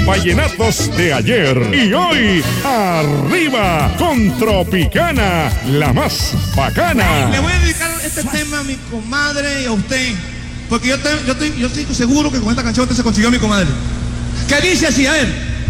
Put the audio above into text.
vallenatos de ayer y hoy. Arriba con Tropicana, la más bacana. Le voy a dedicar este tema a mi comadre y a usted, porque yo estoy seguro que con esta canción usted se consiguió a mi comadre. Que dice así, a ver.